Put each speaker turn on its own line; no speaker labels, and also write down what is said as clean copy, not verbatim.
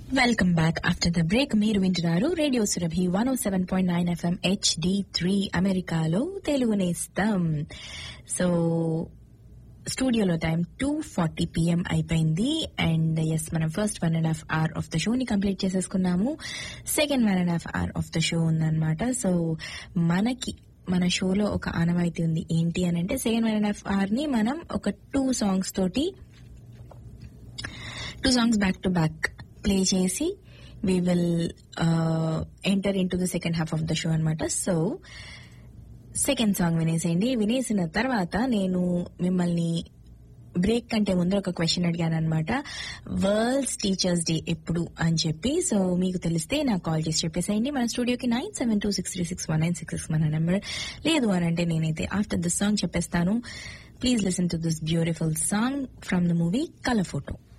Welcome back after the break. మీరు వింటున్నారు radio Surabhi 107.9 FM HD3 అమెరికాలో తెలుగు నేస్తం. సో స్టూడియోలో టైం 2:40 PM అయిపోయింది. అండ్ ఎస్, మనం ఫస్ట్ 1.5 hour ఆఫ్ ద షోని కంప్లీట్ చేసేసుకున్నాము. Second 1.5 hour of the show ఉందన్నమాట. సో మన షోలో ఒక ఆనవాయితీ ఉంది. ఏంటి అని అంటే, సెకండ్ 1.5 hour ని మనం ఒక 2 songs back to back play చేసి we will enter into the second half of the show అన్నమాట. So second song వినేసేయండి. వినేసిన తర్వాత నేను మిమ్మల్ని బ్రేక్ కంటే ముందు ఒక క్వశ్చన్ అడిగాను అనమాట, వరల్డ్స్ టీచర్స్ డే ఎప్పుడు అని చెప్పి. సో మీకు తెలిస్తే నాకు కాల్ చేసి చెప్పేసేయండి. మన స్టూడియోకి 9726361966 మన నెంబర్. లేదు అని అంటే నేనైతే ఆఫ్టర్ దిస్ సాంగ్ చెప్పేస్తాను. Please listen to this beautiful song from the movie colour photo.